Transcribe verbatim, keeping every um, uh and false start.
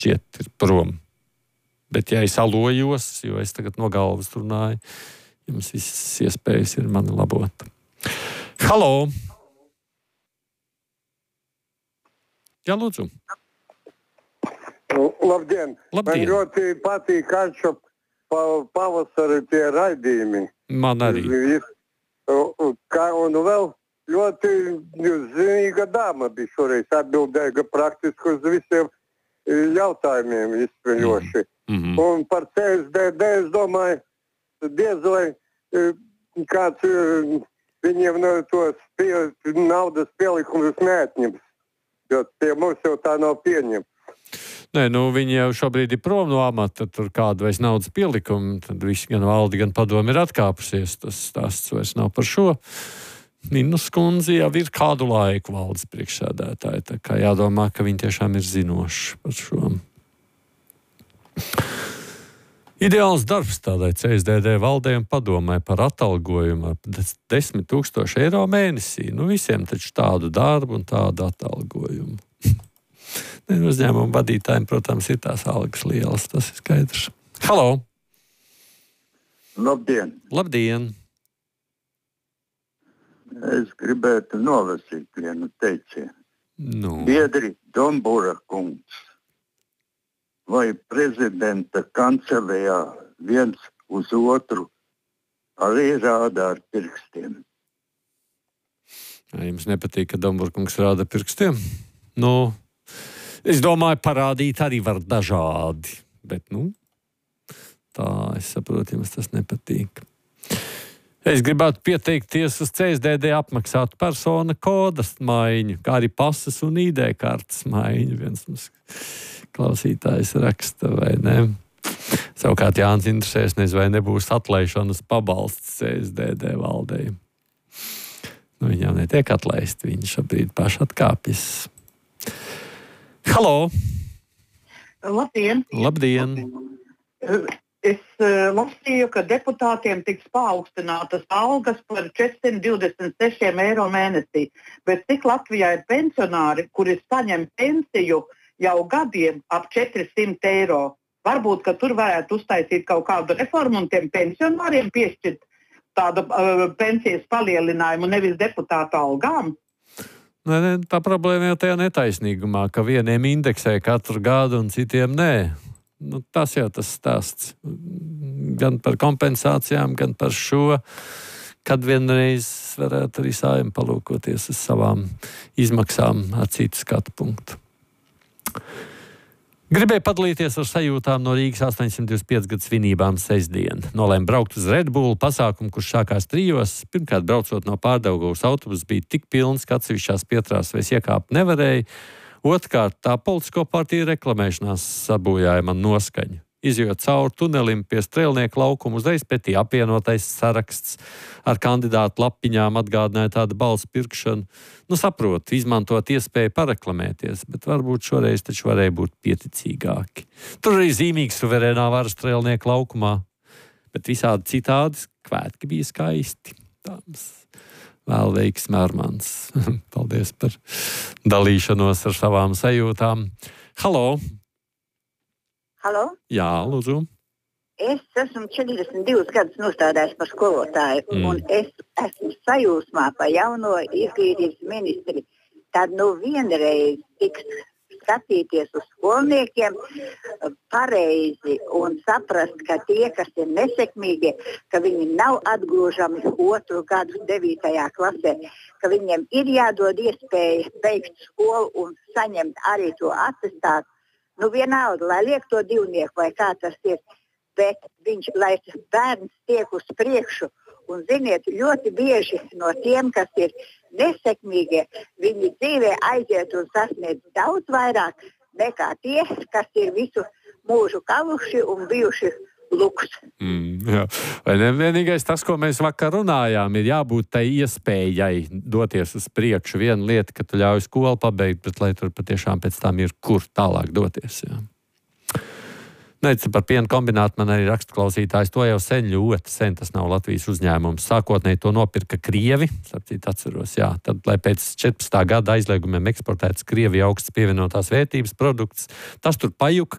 šķiet ir prom. Bet ja es alojos, jo es tagad no galvas runāju, jums visas iespējas ir mani labot. Halo! Jā, lūdzu. Labdien! Labdien. Man ļoti patīk Kaču pavasara tie raidījumi. Man arī. Kā, un vēl ļoti zinīga dāma bija šoreiz atbildēga praktiski uz visiem jautājumiem izsmeļoši. Mm-hmm. Un par C S D D es domāju, diez vai kāds viņiem no tos pie, naudas pielikumus neatņems, jo pie mums jau tā nav pieņemta. Nē, nu viņi jau šobrīd ir prom no amata, tur kāda vairs naudas pielikuma, tad visi gan valdi, gan padomi ir atkāpusies, tas stāsts vairs nav par šo. Ninus kundze jau ir kādu laiku valdes priekšsēdētāji, tā kā jādomā, ka viņi tiešām ir zinoši par šo. Ideāls darbs tādai C S D D valdē un padomē par atalgojumu ap desmit tūkstoši eiro mēnesī. Nu visiem taču tādu darbu un tādu atalgojumu. Uzņēmumu vadītājiem, protams, ir tās algas lielas, tas ir skaidrs. Halo! Labdien! Labdien! Es gribētu nolasīt vienu teicienu. Nu. Biedri Dombura kungs, vai prezidenta kancelējā viens uz otru arī rāda ar pirkstiem? Ja jums nepatīk, ka Dombura kungs rāda pirkstiem? Nu... Es domāju, parādīt arī var dažādi, bet, nu, tā, es saprotu, jums tas nepatīk. Es gribētu pieteikties uz C S D D apmaksātu persona kodas maiņu, kā arī pasas un I D kartes maiņu. Viens mums klausītājs raksta, vai ne? Savukārt Jānis interesēs, nezinu, vai nebūs atlaišanas pabalsts C S D D valdei. Nu, viņam netiek atlaist, viņi šobrīd paši atkāpjas. Halo! Labdien! Labdien! Es uh, lasīju, ka deputātiem tiks paaugstinātas algas par četrsimt divdesmit seši eiro mēnesī, bet cik Latvijā ir pensionāri, kuri saņem pensiju jau gadiem ap četrsimt eiro? Varbūt, ka tur varētu uztaisīt kaut kādu reformu un tiem pensionāriem piešķirt tādu uh, pensijas palielinājumu, nevis deputātu algām? Nē, nē, tā problēma jau tajā netaisnīgumā, ka vieniem indeksē katru gadu un citiem nē. Nu, tas jau tas stāsts. Gan par kompensācijām, gan par šo, kad vienreiz varētu arī Saeima palūkoties uz savām izmaksām ar citu skatu punktu. Gribēju padalīties ar sajūtām no Rīgas astoņsimt divdesmit piecas gadu svinībām sestdien. Nolēmu braukt uz Red Bull pasākumu, kurš sākās trijos. Pirmkārt, braucot no Pārdaugavas, autobus bija tik pilns, ka atsevišķās pietrās vairs iekāpt nevarēja. Otrkārt, tā politisko partiju reklamēšanās sabojāja man noskaņu. Izjot cauri tunelim pie Strēlnieku laukuma, uzreiz pretī apvienotais saraksts ar kandidātu lapiņām atgādināja tādu balsu pirkšanu. Nu, saprotu, izmantot iespēju pareklamēties, bet varbūt šoreiz taču varēja būt pieticīgāki. Tur arī zīmīgi suverēnā vara Strēlnieku laukumā, bet visādi citādi kvētki bija skaisti. Tāms vēl veiksmi Armāns. Paldies par dalīšanos ar savām sajūtām. Halo! Halo? Jā, lūdzu. Es esmu četrdesmit divus gadus nostādājis par skolotāju, mm. un es esmu sajūsmā par jauno izglītības ministri. Tad nu vienreiz tiks skatīties uz skolniekiem pareizi un saprast, ka tie, kas ir nesekmīgi, ka viņi nav atgrūžami otru gadu devītajā klasē, ka viņiem ir jādod iespēja beigt skolu un saņemt arī to atestātu. Nu vienalga, lai liek to divnieku vai kā tas ir, bet viņš, lai bērns tiek uz priekšu, un ziniet, ļoti bieži no tiem, kas ir nesekmīgie, viņi dzīvē aiziet un sasniedz daudz vairāk nekā tie, kas ir visu mūžu kavuši un bijuši luks. Mm, jā. Vai ne vienīgais tas, ko mēs vakar runājām, ir jābūt tai iespējai doties uz priekšu. Viena lieta, ka tu ļauj skolu pabeigt, bet lai tur patiešām pēc tam ir kur tālāk doties. Jā. Nec par piena kombinātu man arī raksta klausītājs. To jau sen ļoti sen, tas nav Latvijas uzņēmums. Sākotnēji to nopirka Krievi, sapcīt atceros, jā. Tad, lai pēc četrpadsmitā gada aizliegumiem eksportēts Krievi augsts pievienotās vērtības produkts, tas tur pajuka